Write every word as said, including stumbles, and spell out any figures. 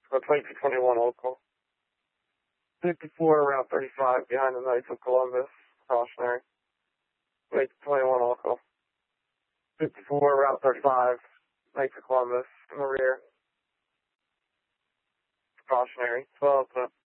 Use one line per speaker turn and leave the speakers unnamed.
So twenty-two twenty-one local. fifty-four Route thirty-five behind the Knights of Columbus. Cautionary. twenty-two twenty-one local. fifty-four Route thirty-five. Knights of Columbus in the rear. Cautionary. twelve